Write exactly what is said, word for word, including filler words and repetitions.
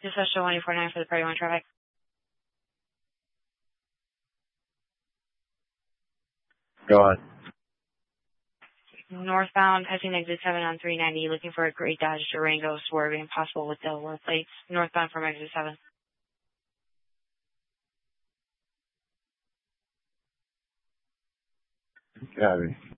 Just show one four nine for the party one traffic. Go on. Northbound, passing exit seven on three ninety, looking for a gray Dodge Durango swerving, possible with Delaware plates. Northbound from exit seven. Copy.